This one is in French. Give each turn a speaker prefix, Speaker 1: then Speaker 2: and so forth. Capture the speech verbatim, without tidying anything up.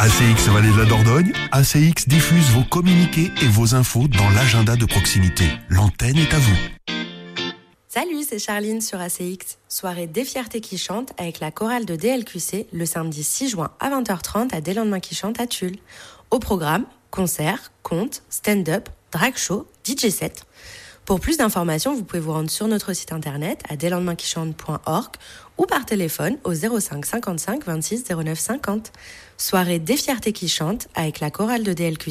Speaker 1: A C X Vallée de la Dordogne, A C X diffuse vos communiqués et vos infos dans l'agenda de proximité. L'antenne est à vous.
Speaker 2: Salut, c'est Charline sur A C X. Soirée des fiertés qui chantent avec la chorale de D L Q C le samedi six juin à vingt heures trente à Des Lendemains qui chantent à Tulle. Au programme, concerts, contes, stand-up, drag show, D J set. Pour plus d'informations, vous pouvez vous rendre sur notre site internet à des lendemains qui chantent point org ou par téléphone au zéro cinq cinquante-cinq vingt-six zéro neuf cinquante. Soirée des fiertés qui chantent avec la chorale de D L Q C.